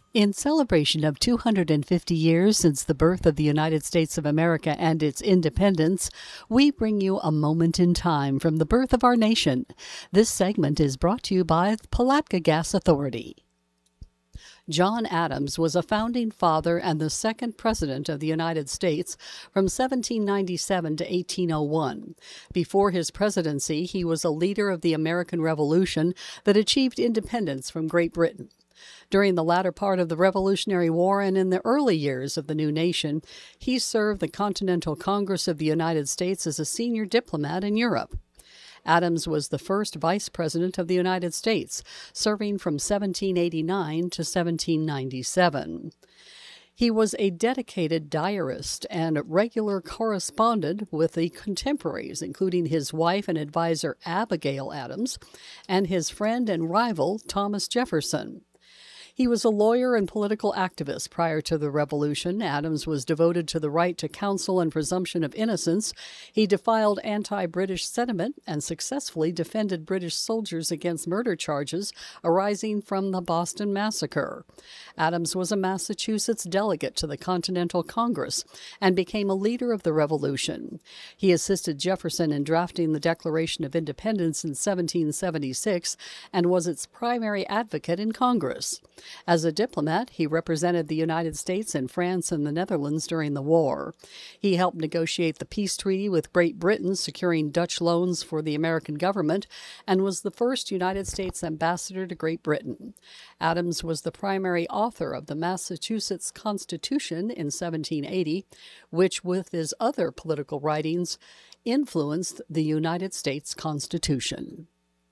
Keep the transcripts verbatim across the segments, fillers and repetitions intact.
In celebration of two hundred fifty years since the birth of the United States of America and its independence, we bring you a moment in time from the birth of our nation. This segment is brought to you by the Palatka Gas Authority. John Adams was a founding father and the second president of the United States from seventeen ninety-seven to eighteen oh one. Before his presidency, he was a leader of the American Revolution that achieved independence from Great Britain. During the latter part of the Revolutionary War and in the early years of the new nation, he served the Continental Congress of the United States as a senior diplomat in Europe. Adams was the first vice president of the United States, serving from seventeen eighty-nine to seventeen ninety-seven. He was a dedicated diarist and regular correspondent with the contemporaries, including his wife and advisor Abigail Adams and his friend and rival Thomas Jefferson. He was a lawyer and political activist prior to the Revolution. Adams was devoted to the right to counsel and presumption of innocence. He defied anti-British sentiment and successfully defended British soldiers against murder charges arising from the Boston Massacre. Adams was a Massachusetts delegate to the Continental Congress and became a leader of the Revolution. He assisted Jefferson in drafting the Declaration of Independence in seventeen seventy-six and was its primary advocate in Congress. As a diplomat, he represented the United States in France and the Netherlands during the war. He helped negotiate the peace treaty with Great Britain, securing Dutch loans for the American government, and was the first United States ambassador to Great Britain. Adams was the primary author of the Massachusetts Constitution in seventeen eighty, which, with his other political writings, influenced the United States Constitution.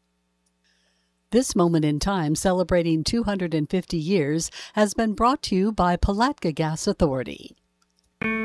This moment in time, celebrating two hundred fifty years, has been brought to you by Palatka Gas Authority.